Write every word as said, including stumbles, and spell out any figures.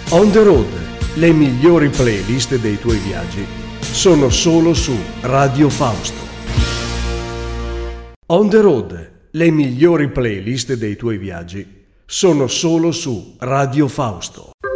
On the Road, le migliori playlist dei tuoi viaggi sono solo su Radio Fausto. On the Road, le migliori playlist dei tuoi viaggi sono solo su Radio Fausto.